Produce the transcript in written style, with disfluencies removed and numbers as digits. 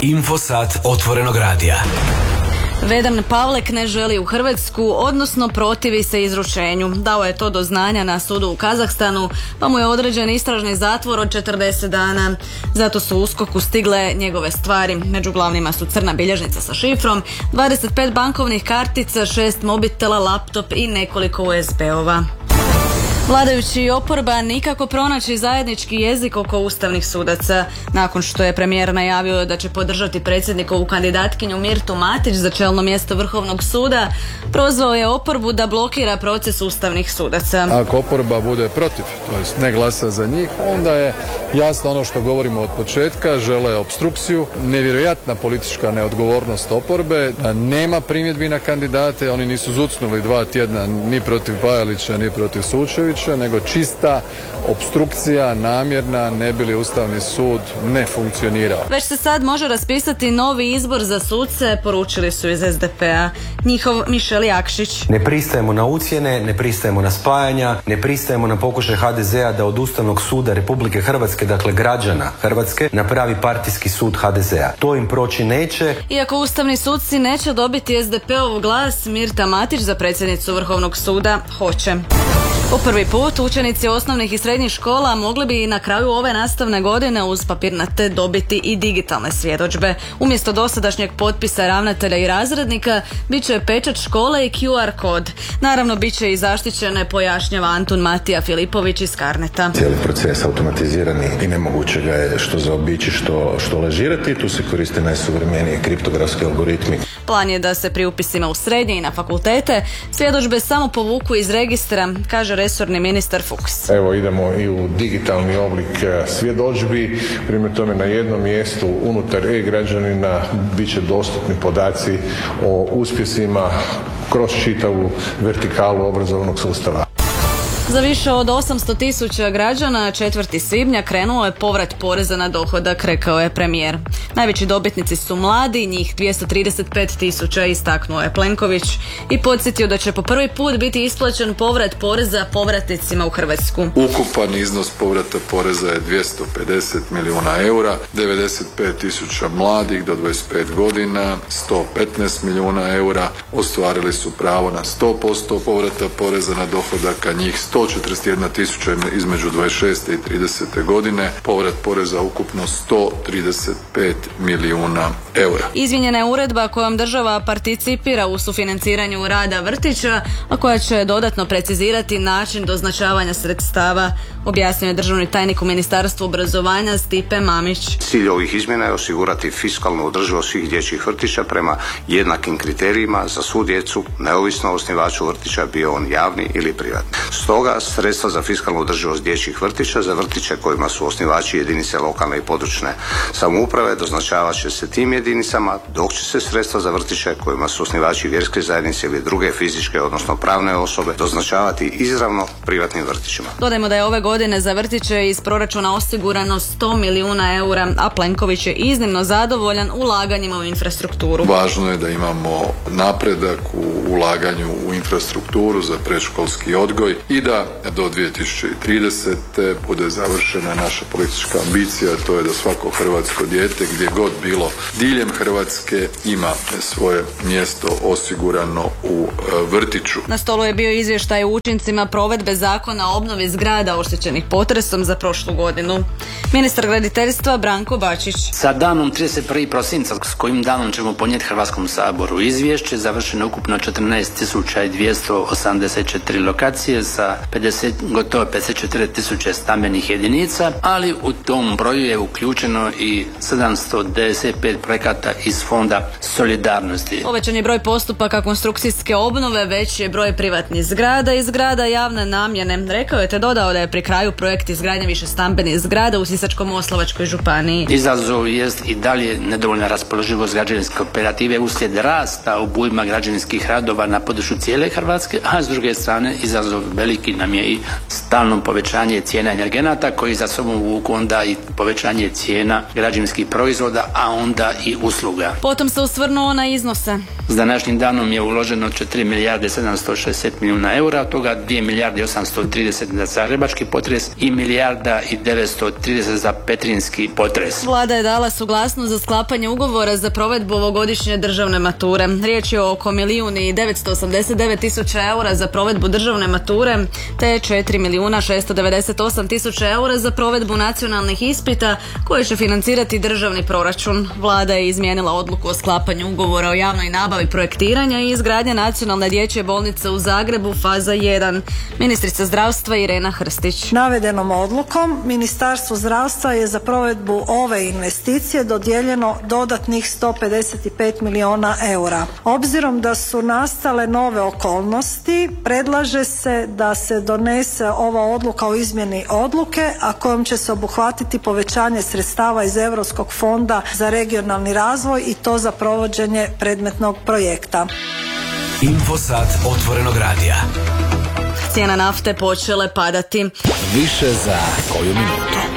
Infosat Otvorenog radija. Vedan Pavlek ne želi u Hrvatsku, odnosno protivi se izručenju. Dao je to do znanja na sudu u Kazahstanu, pa mu je određen istražni zatvor od 40 dana. Zato su USKOK-u stigle njegove stvari. Među glavnima su crna bilježnica sa šifrom, 25 bankovnih kartica, 6 mobitela, laptop i nekoliko USB-ova. Vladajući i oporba nikako pronaći zajednički jezik oko ustavnih sudaca. Nakon što je premijer najavio da će podržati predsjednikovu kandidatkinju Mirtu Matić za čelno mjesto Vrhovnog suda, prozvao je oporbu da blokira proces ustavnih sudaca. Ako oporba bude protiv, to jest ne glasa za njih, onda je jasno ono što govorimo od početka, žele opstrukciju, nevjerojatna politička neodgovornost oporbe, nema primjedbi na kandidate, oni nisu zucnuli 2 tjedna ni protiv Bajalića, ni protiv Sučevića, nego čista opstrukcija, namjerna, ne bi li Ustavni sud ne funkcionirao. Već se sad može raspisati novi izbor za suce, poručili su iz SDP-a. Njihov Mišel Jakšić. Ne pristajemo na ucjene, ne pristajemo na spajanja, ne pristajemo na pokušaj HDZ-a da od Ustavnog suda Republike Hrvatske, dakle građana Hrvatske, napravi partijski sud HDZ-a. To im proći neće. Iako ustavni sudci neće dobiti SDP-ov glas, Mirta Matić za predsjednicu Vrhovnog suda hoće. Po prvi put učenici osnovnih i srednjih škola mogli bi na kraju ove nastavne godine uz papirnate dobiti i digitalne svjedodžbe. Umjesto dosadašnjeg potpisa ravnatelja i razrednika bit će pečat škole i QR kod. Naravno bit će i zaštićene, pojašnjava Antun Matija Filipović iz Karneta. Cijeli proces automatizirani i nemoguće ga je što zaobići, što lažirati. Tu se koriste najsuvremeniji kriptografski algoritmi. Plan je da se pri upisima u srednje i na fakultete svjedodžbe samo povuku iz registra, kaže resorni ministar Fuchs. Evo idemo i u digitalni oblik svjedodžbi, primjer tome na jednom mjestu unutar e-građanina bit će dostupni podaci o uspjesima kroz čitavu vertikalu obrazovnog sustava. Za više od 800.000 građana 4. svibnja krenuo je povrat poreza na dohodak, rekao je premijer. Najveći dobitnici su mladi, njih 235.000, istaknuo je Plenković i podsjetio da će po prvi put biti isplaćen povrat poreza povratnicima u Hrvatsku. Ukupan iznos povrata poreza je 250 milijuna eura, 95.000 mladih do 25 godina, 115 milijuna eura ostvarili su pravo na 100% povrata poreza na dohodak, a njih 141.000 između 26. i 30. godine, povrat poreza ukupno 135 milijuna eura. Izmijenjena je uredba kojom država participira u sufinanciranju rada vrtića, a koja će dodatno precizirati način doznačavanja sredstava, objasnio je državni tajnik u Ministarstvu obrazovanja Stipe Mamić. Cilj ovih izmjena je osigurati fiskalnu održivost svih dječjih vrtića prema jednakim kriterijima za svu djecu, neovisno o osnivaču vrtića, bio on javni ili privatni. Stoga sredstva za fiskalnu održivost dječjih vrtića za vrtiće kojima su osnivači jedinice lokalne i područne samouprave doznačavat će se tim jedinicama, dok će se sredstva za vrtiće kojima su osnivači vjerske zajednice ili druge fizičke, odnosno pravne osobe, doznačavati izravno privatnim vrtićima. Dodajmo da je ove godine za vrtiće iz proračuna osigurano 100 milijuna eura, a Plenković je iznimno zadovoljan ulaganjima u infrastrukturu. Važno je da imamo napredak u ulaganju u infrastrukturu za predškolski odgoj i da do 2030. bude završena naša politička ambicija, to je da svako hrvatsko dijete gdje god bilo diljem Hrvatske ima svoje mjesto osigurano u vrtiću. Na stolu je bio izvještaj o učincima provedbe zakona o obnovi zgrada oštećenih potresom za prošlu godinu. Ministar graditeljstva Branko Bačić. Sa danom 31. prosinca, s kojim danom ćemo podnijeti Hrvatskom saboru izvješće, završeno ukupno 14.284 lokacije sa gotovo 54.000 stambenih jedinica, ali u tom broju je uključeno i 795 projekata iz Fonda solidarnosti. Povećan je broj postupaka konstrukcijske obnove, veći je broj privatnih zgrada i zgrada javne namjene. Rekao je te dodao da je pri kraju projekt izgradnje više stambenih zgrada u Sisačko-moslavačkoj županiji. Izazov jest i dalje nedovoljna raspoloživost građevinske operative uslijed rasta obujma građevinskih radova na području cijele Hrvatske, a s druge strane izazov veliki nam je i stalno povećanje cijena energenata koji za sobom vuku onda i povećanje cijena građevinskih proizvoda, a onda i usluga. Potom se osvrnuo na iznose. S današnjim danom je uloženo 4 milijarde 760 milijuna eura, od toga 2 milijarde 830 za zagrebački potres i milijarda i 930 se za petrinjski potres. Vlada je dala suglasnost za sklapanje ugovora za provedbu ovogodišnje državne mature. Riječ je o oko 1.989.000 eura za provedbu državne mature, te 4.698.000 eura za provedbu nacionalnih ispita koje će financirati državni proračun. Vlada je izmijenila odluku o sklapanju ugovora o javnoj nabavi projektiranja i izgradnje nacionalne dječje bolnice u Zagrebu faza 1. Ministrica zdravstva Irena Hrstić. Navedenom odlukom Ministarstvo zdravstva je za provedbu ove investicije dodijeljeno dodatnih 155 milijuna eura. Obzirom da su nastale nove okolnosti, predlaže se da se donese ova odluka o izmjeni odluke, a kojom će se obuhvatiti povećanje sredstava iz Europskog fonda za regionalni razvoj i to za provođenje predmetnog projekta. Infosat otvorenog radija. Cijena nafte počele padati. Više za koju minutu.